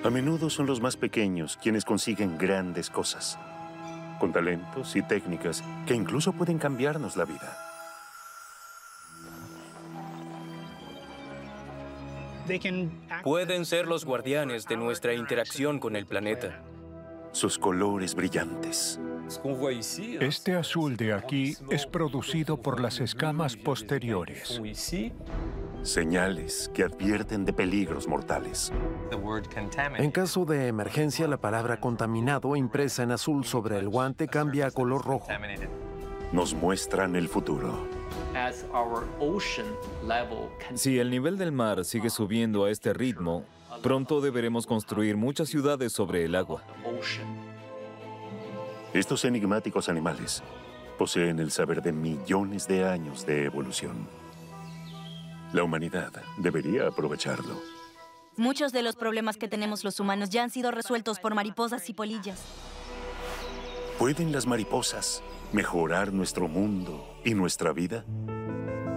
A menudo son los más pequeños quienes consiguen grandes cosas, con talentos y técnicas que incluso pueden cambiarnos la vida. Pueden ser los guardianes de nuestra interacción con el planeta. Sus colores brillantes. Este azul de aquí es producido por las escamas posteriores. Señales que advierten de peligros mortales. En caso de emergencia, la palabra contaminado impresa en azul sobre el guante cambia a color rojo. Nos muestran el futuro. Si el nivel del mar sigue subiendo a este ritmo, pronto deberemos construir muchas ciudades sobre el agua. Estos enigmáticos animales poseen el saber de millones de años de evolución. La humanidad debería aprovecharlo. Muchos de los problemas que tenemos los humanos ya han sido resueltos por mariposas y polillas. ¿Pueden las mariposas mejorar nuestro mundo y nuestra vida?